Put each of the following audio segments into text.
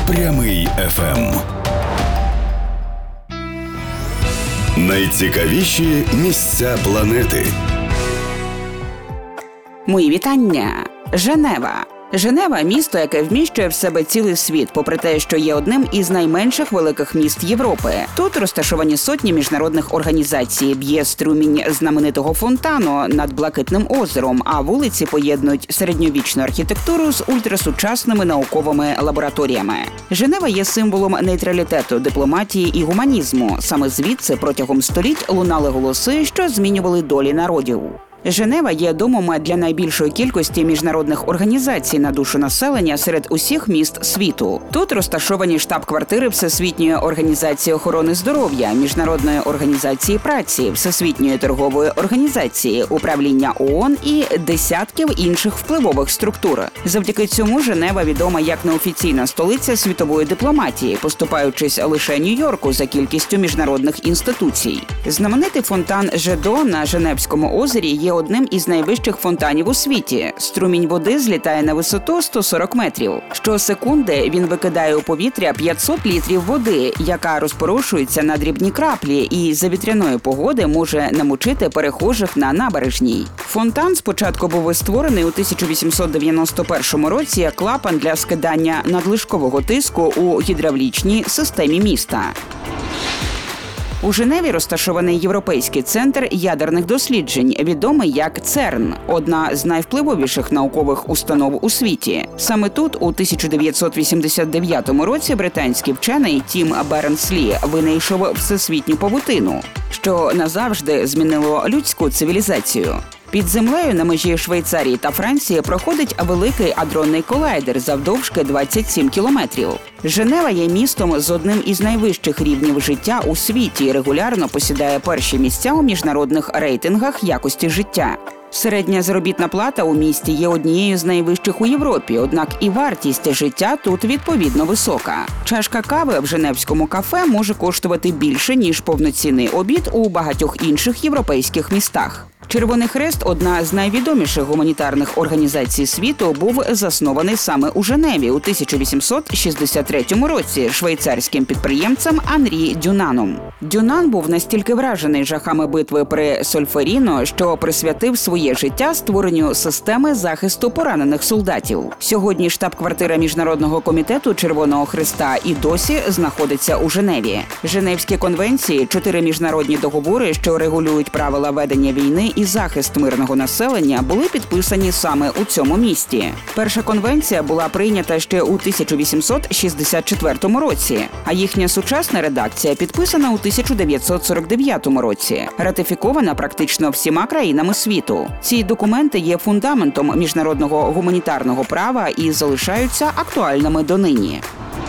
Прямий ФМ. Найцікавіші місця планети. Мої вітання. Женева. Женева – місто, яке вміщує в себе цілий світ, попри те, що є одним із найменших великих міст Європи. Тут розташовані сотні міжнародних організацій, б'є струмінь знаменитого фонтану над Блакитним озером, а вулиці поєднують середньовічну архітектуру з ультрасучасними науковими лабораторіями. Женева є символом нейтралітету, дипломатії і гуманізму. Саме звідси протягом століть лунали голоси, що змінювали долі народів. Женева є домом для найбільшої кількості міжнародних організацій на душу населення серед усіх міст світу. Тут розташовані штаб-квартири Всесвітньої організації охорони здоров'я, Міжнародної організації праці, Всесвітньої торгової організації, управління ООН і десятків інших впливових структур. Завдяки цьому Женева відома як неофіційна столиця світової дипломатії, поступаючись лише Нью-Йорку за кількістю міжнародних інституцій. Знаменитий фонтан Жедо на Женевському озері є одним із найвищих фонтанів у світі. Струмінь води злітає на висоту 140 метрів. Щосекунди він викидає у повітря 500 літрів води, яка розпорошується на дрібні краплі і за вітряної погоди може намочити перехожих на набережній. Фонтан спочатку був створений у 1891 році як клапан для скидання надлишкового тиску у гідравлічній системі міста. У Женеві розташований Європейський центр ядерних досліджень, відомий як ЦЕРН, одна з найвпливовіших наукових установ у світі. Саме тут у 1989 році британський вчений Тім Бернс-Лі винайшов всесвітню павутину, що назавжди змінило людську цивілізацію. Під землею на межі Швейцарії та Франції проходить великий адронний колайдер завдовжки 27 кілометрів. Женева є містом з одним із найвищих рівнів життя у світі і регулярно посідає перші місця у міжнародних рейтингах якості життя. Середня заробітна плата у місті є однією з найвищих у Європі, однак і вартість життя тут відповідно висока. Чашка кави в женевському кафе може коштувати більше, ніж повноцінний обід у багатьох інших європейських містах. Червоний Хрест, одна з найвідоміших гуманітарних організацій світу, був заснований саме у Женеві у 1863 році швейцарським підприємцем Анрі Дюнаном. Дюнан був настільки вражений жахами битви при Сольферіно, що присвятив своє життя створенню системи захисту поранених солдатів. Сьогодні штаб-квартира Міжнародного комітету Червоного Хреста і досі знаходиться у Женеві. Женевські конвенції – 4 міжнародні договори, що регулюють правила ведення війни і захист мирного населення, були підписані саме у цьому місті. Перша конвенція була прийнята ще у 1864 році, а їхня сучасна редакція підписана у 1949 році, ратифікована практично всіма країнами світу. Ці документи є фундаментом міжнародного гуманітарного права і залишаються актуальними донині.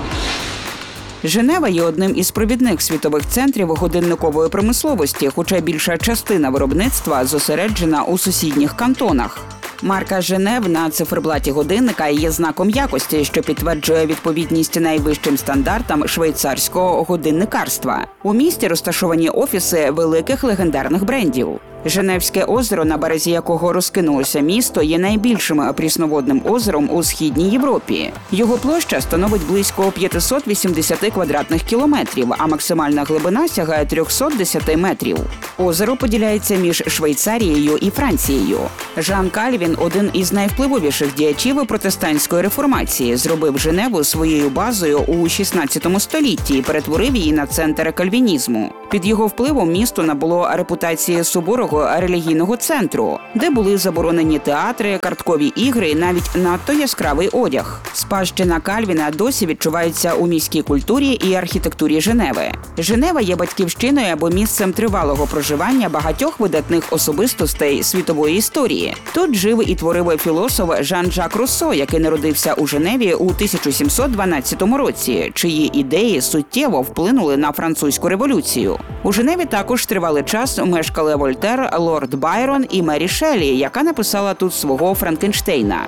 Женева є одним із провідних світових центрів годинникової промисловості, хоча більша частина виробництва зосереджена у сусідніх кантонах. Марка Женев на циферблаті годинника є знаком якості, що підтверджує відповідність найвищим стандартам швейцарського годинникарства. У місті розташовані офіси великих легендарних брендів. Женевське озеро, на березі якого розкинулося місто, є найбільшим прісноводним озером у Східній Європі. Його площа становить близько 580 квадратних кілометрів, а максимальна глибина сягає 310 метрів. Озеро поділяється між Швейцарією і Францією. Жан Кальвін, один із найвпливовіших діячів протестантської реформації, зробив Женеву своєю базою у 16 столітті і перетворив її на центр кальвінізму. Під його впливом місто набуло репутації суворого релігійного центру, де були заборонені театри, карткові ігри і навіть надто яскравий одяг. Спадщина Кальвіна досі відчувається у міській культурі і архітектурі Женеви. Женева є батьківщиною або місцем тривалого проживання багатьох видатних особистостей світової історії. Тут жив і творив філософ Жан-Жак Руссо, який народився у Женеві у 1712 році, чиї ідеї суттєво вплинули на французьку революцію. У Женеві також тривалий час мешкали Вольтер, лорд Байрон і Мері Шеллі, яка написала тут свого Франкенштейна.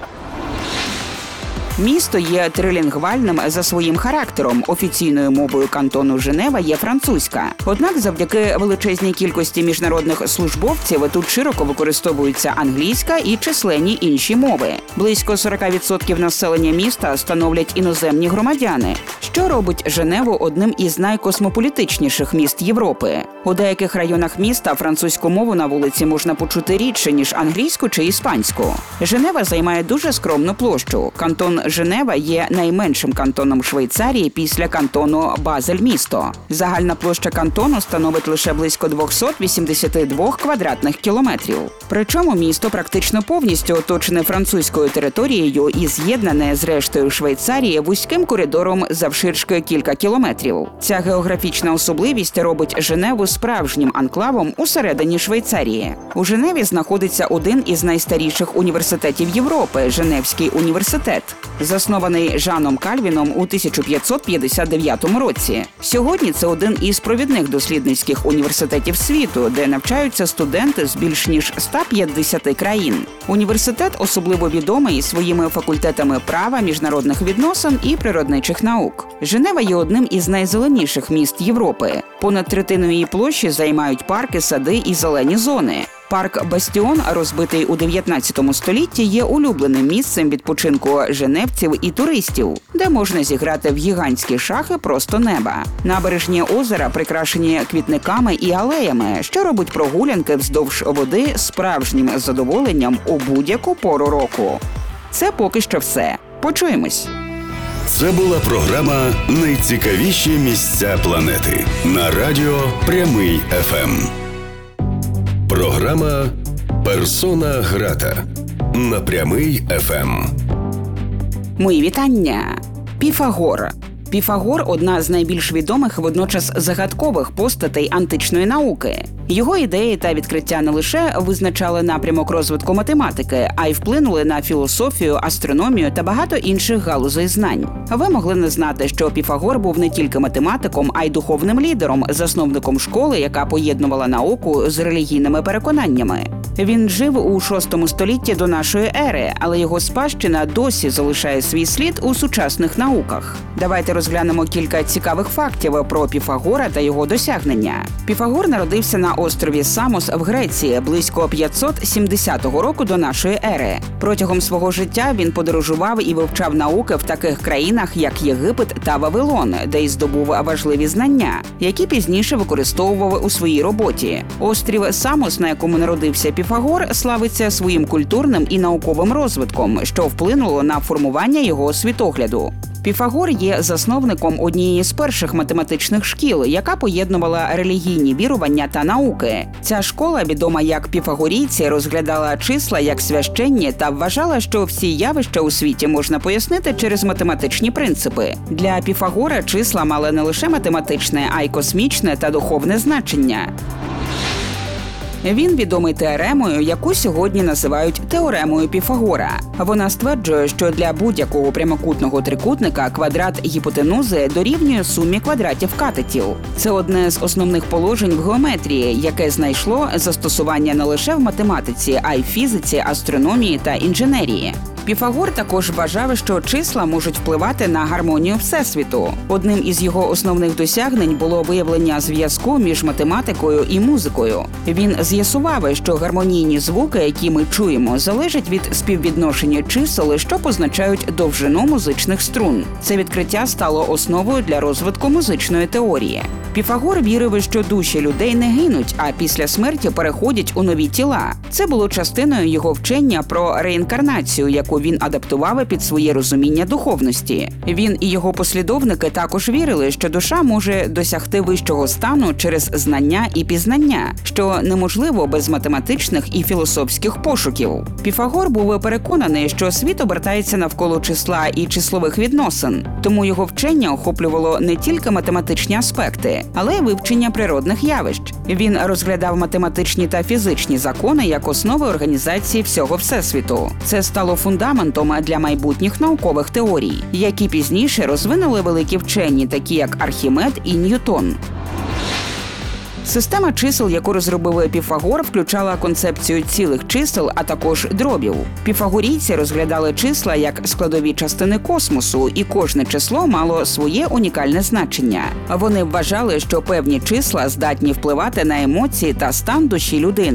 Місто є трилінгвальним за своїм характером. Офіційною мовою кантону Женева є французька. Однак завдяки величезній кількості міжнародних службовців тут широко використовується англійська і численні інші мови. Близько 40% населення міста становлять іноземні громадяни. що робить Женеву одним із найкосмополітичніших міст Європи. У деяких районах міста французьку мову на вулиці можна почути рідше, ніж англійську чи іспанську. Женева займає дуже скромну площу. Кантон Женева є найменшим кантоном Швейцарії після кантону Базель-місто. Загальна площа кантону становить лише близько 282 квадратних кілометрів. Причому місто практично повністю оточене французькою територією і з'єднане з рештою Швейцарії вузьким коридором завширшки кілька кілометрів. Ця географічна особливість робить Женеву справжнім анклавом усередині Швейцарії. У Женеві знаходиться один із найстаріших університетів Європи – Женевський університет, заснований Жаном Кальвіном у 1559 році. Сьогодні це один із провідних дослідницьких університетів світу, де навчаються студенти з більш ніж 150 країн. Університет особливо відомий своїми факультетами права, міжнародних відносин і природничих наук. Женева є одним із найзеленіших міст Європи. Понад третину її площі займають парки, сади і зелені зони. Парк Бастіон, розбитий у 19 столітті, є улюбленим місцем відпочинку женевців і туристів, де можна зіграти в гігантські шахи просто неба. Набережні озера прикрашені квітниками і алеями, що робить прогулянки вздовж води справжнім задоволенням у будь-яку пору року. Це поки що все. Почуємось. Це була програма «Найцікавіші місця планети» на радіо Прямий ФМ. Програма «Персона грата» на Прямий ФМ. Мої вітання. Піфагор. Піфагор – одна з найбільш відомих, водночас загадкових постатей античної науки. Його ідеї та відкриття не лише визначали напрямок розвитку математики, а й вплинули на філософію, астрономію та багато інших галузей знань. Ви могли не знати, що Піфагор був не тільки математиком, а й духовним лідером, засновником школи, яка поєднувала науку з релігійними переконаннями. Він жив у VI столітті до нашої ери, але його спадщина досі залишає свій слід у сучасних науках. Давайте розглянемо кілька цікавих фактів про Піфагора та його досягнення. Піфагор народився на острові Самос в Греції близько 570 року до нашої ери. Протягом свого життя він подорожував і вивчав науки в таких країнах, як Єгипет та Вавилон, де й здобув важливі знання, які пізніше використовував у своїй роботі. Острів Самос, на якому народився Піфагор, славиться своїм культурним і науковим розвитком, що вплинуло на формування його світогляду. Піфагор є засновником однієї з перших математичних шкіл, яка поєднувала релігійні вірування та науки. Ця школа, відома як піфагорійці, розглядала числа як священні та вважала, що всі явища у світі можна пояснити через математичні принципи. Для Піфагора числа мали не лише математичне, а й космічне та духовне значення. Він відомий теоремою, яку сьогодні називають теоремою Піфагора. Вона стверджує, що для будь-якого прямокутного трикутника квадрат гіпотенузи дорівнює сумі квадратів катетів. Це одне з основних положень в геометрії, яке знайшло застосування не лише в математиці, а й в фізиці, астрономії та інженерії. Піфагор також вважав, що числа можуть впливати на гармонію Всесвіту. Одним із його основних досягнень було виявлення зв'язку між математикою і музикою. Він з'ясував, що гармонійні звуки, які ми чуємо, залежать від співвідношення чисел, що позначають довжину музичних струн. Це відкриття стало основою для розвитку музичної теорії. Піфагор вірив, що душі людей не гинуть, а після смерті переходять у нові тіла. Це було частиною його вчення про реінкарнацію, яку він адаптував під своє розуміння духовності. Він і його послідовники також вірили, що душа може досягти вищого стану через знання і пізнання, що неможливо без математичних і філософських пошуків. Піфагор був переконаний, що світ обертається навколо числа і числових відносин, тому його вчення охоплювало не тільки математичні аспекти, але й вивчення природних явищ. Він розглядав математичні та фізичні закони як основи організації всього Всесвіту. Це стало фундаментом для майбутніх наукових теорій, які пізніше розвинули великі вчені, такі як Архімед і Ньютон. Система чисел, яку розробив Піфагор, включала концепцію цілих чисел, а також дробів. Піфагорійці розглядали числа як складові частини космосу, і кожне число мало своє унікальне значення. Вони вважали, що певні числа здатні впливати на емоції та стан душі людини.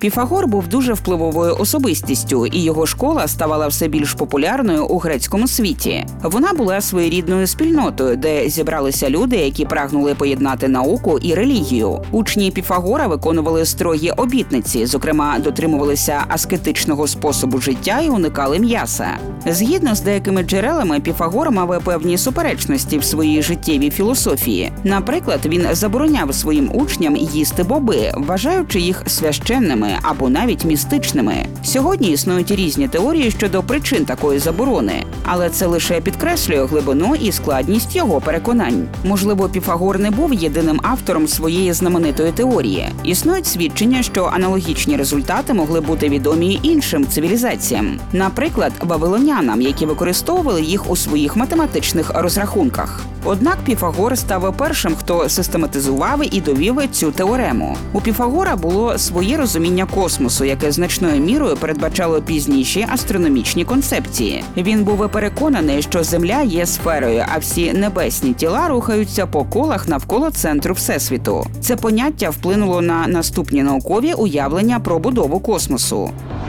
Піфагор був дуже впливовою особистістю, і його школа ставала все більш популярною у грецькому світі. Вона була своєрідною спільнотою, де зібралися люди, які прагнули поєднати науку і релігію. Учні Піфагора виконували строгі обітниці, зокрема, дотримувалися аскетичного способу життя і уникали м'яса. Згідно з деякими джерелами, Піфагор мав певні суперечності в своїй життєвій філософії. Наприклад, він забороняв своїм учням їсти боби, вважаючи їх священними або навіть містичними. Сьогодні існують різні теорії щодо причин такої заборони, але це лише підкреслює глибину і складність його переконань. Можливо, Піфагор не був єдиним автором своєї знаменитої теорії. Існують свідчення, що аналогічні результати могли бути відомі іншим цивілізаціям. Наприклад, вавилонянам, які використовували їх у своїх математичних розрахунках. Однак Піфагор став першим, хто систематизував і довів цю теорему. У Піфагора було своє розуміння космосу, яке значною мірою передбачало пізніші астрономічні концепції. Він був переконаний, що Земля є сферою, а всі небесні тіла рухаються по колах навколо центру Всесвіту. Це поняття вплинуло на наступні наукові уявлення про будову космосу.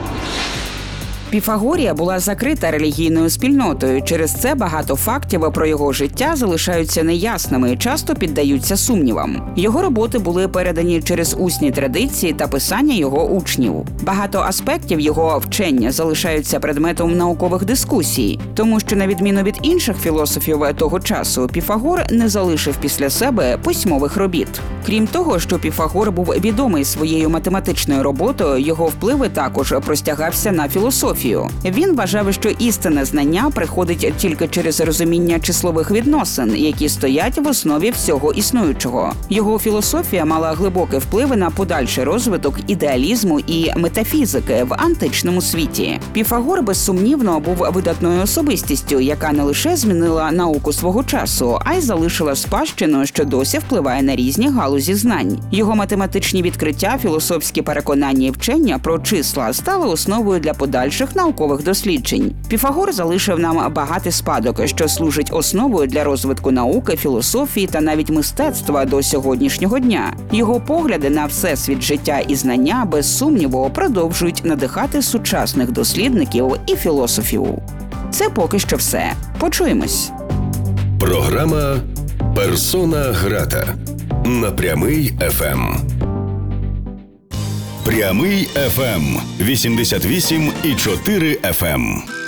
Піфагорія була закрита релігійною спільнотою. Через це багато фактів про його життя залишаються неясними і часто піддаються сумнівам. Його роботи були передані через усні традиції та писання його учнів. Багато аспектів його вчення залишаються предметом наукових дискусій, тому що, на відміну від інших філософів того часу, Піфагор не залишив після себе письмових робіт. Крім того, що Піфагор був відомий своєю математичною роботою, його впливи також простягався на філософію. Він вважав, що істинне знання приходить тільки через розуміння числових відносин, які стоять в основі всього існуючого. Його філософія мала глибокі впливи на подальший розвиток ідеалізму і метафізики в античному світі. Піфагор, безсумнівно, був видатною особистістю, яка не лише змінила науку свого часу, а й залишила спадщину, що досі впливає на різні галузі знань. Його математичні відкриття, філософські переконання і вчення про числа стали основою для подальших наукових досліджень. Піфагор залишив нам багатий спадок, що служить основою для розвитку науки, філософії та навіть мистецтва до сьогоднішнього дня. Його погляди на всесвіт життя і знання, без сумніву, продовжують надихати сучасних дослідників і філософів. Це поки що все. Почуємось. Програма «Персона грата» на Прямий ФМ. Прямий ФМ 88,4 FM.